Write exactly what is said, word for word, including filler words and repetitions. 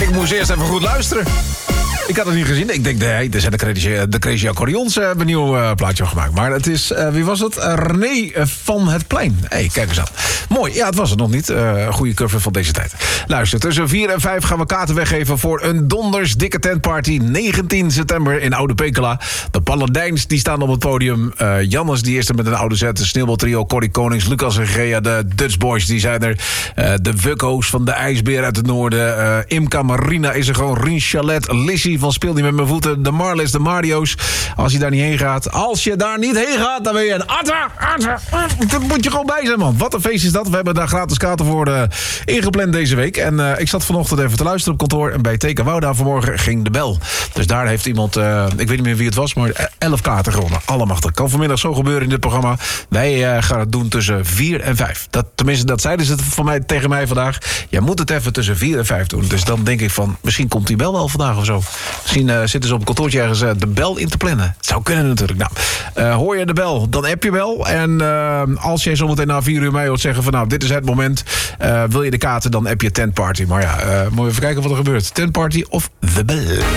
Ik moest eerst even goed luisteren. Ik had het niet gezien. Ik denk, nee, er zijn de Crazy, de crazy Accordeons uh, een nieuw uh, plaatje van gemaakt. Maar het is, uh, wie was het? Uh, René van het Plein. Hé, hey, kijk eens aan. Mooi, ja, het was het nog niet. Uh, goede cover van deze tijd. Luister, tussen vier en vijf gaan we kaarten weggeven voor een donders dikke tentparty. negentien september in Oude Pekela. De Paladijns, die staan op het podium. Uh, Jannes, die is er met een oude zet. De Sneeuwbaltrio, Corrie Konings, Lucas en Gea. De Dutch Boys, die zijn er. Uh, de Wukko's van de IJsbeer uit het noorden. Uh, Imka Marina is er gewoon. Rien Chalet, Lissy van Speel niet met mijn voeten. De Marles, de Mario's. Als je daar niet heen gaat. Als je daar niet heen gaat, dan ben je een atta, atta, atta. Daar moet je gewoon bij zijn, man. Wat een feest is dat. We hebben daar gratis kaarten voor uh, ingepland deze week. En uh, ik zat vanochtend even te luisteren op kantoor. En bij Teken Wouda vanmorgen ging de bel. Dus daar heeft iemand, uh, ik weet niet meer wie het was, maar elf kaarten gewonnen. Allemachtig. Kan vanmiddag zo gebeuren in dit programma. Wij uh, gaan het doen tussen vier en vijf. Dat, tenminste, dat zeiden ze van mij, tegen mij vandaag. Je moet het even tussen vier en vijf doen. Dus dan denk ik van, misschien komt die bel wel vandaag of zo. Misschien uh, zitten ze op een kantoortje ergens uh, de bel in te plannen. Het zou kunnen natuurlijk. Nou, uh, hoor je de bel, dan app je wel. En uh, als jij zometeen na vier uur mij hoort zeggen van, nou, dit is het moment. Uh, wil je de kaarten, dan app je Tent Party. Maar ja, uh, moet je even kijken wat er gebeurt. Tent Party of The Bell.